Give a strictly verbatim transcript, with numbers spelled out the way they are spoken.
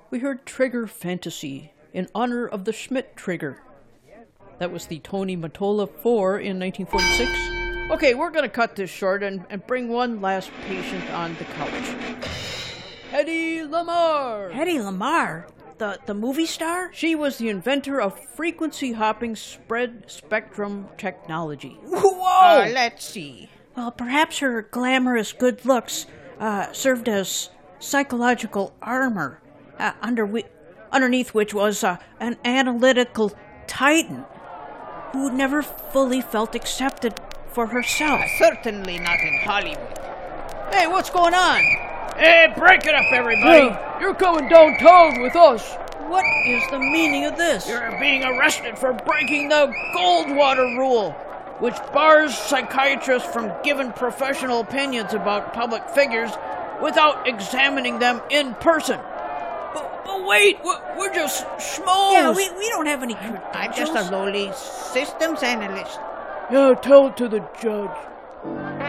we heard Trigger Fantasy in honor of the Schmidt trigger. That was the Tony Mottola four in nineteen forty-six. Okay, we're going to cut this short and, and bring one last patient on the couch. Hedy Lamarr! Hedy Lamarr? The, the movie star? She was the inventor of frequency-hopping spread spectrum technology. Whoa! Uh, let's see. Well, perhaps her glamorous good looks uh, served as psychological armor, uh, under wi- underneath which was uh, an analytical titan who never fully felt accepted for herself. Uh, certainly not in Hollywood. Hey, what's going on? Hey, break it up, everybody! Hey, you're coming downtown with us. What is the meaning of this? You're being arrested for breaking the Goldwater Rule, which bars psychiatrists from giving professional opinions about public figures without examining them in person. But, but wait, we're, we're just schmoes. Yeah, we, we don't have any credentials. I'm just a lowly systems analyst. Yeah, tell it to the judge.